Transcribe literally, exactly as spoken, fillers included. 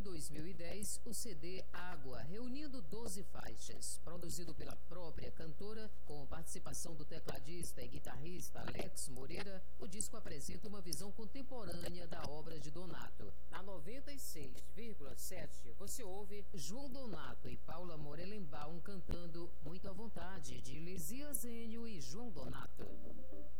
dois mil e dez, o C D Água, reunindo doze faixas. Produzido pela própria cantora, com participação do tecladista e guitarrista Alex Moreira, o disco apresenta uma visão contemporânea da obra de Donato. Na noventa e seis vírgula sete, você ouve João Donato e Paula Morelenbaum cantando Muito à Vontade, de Lisias Enio e João Donato.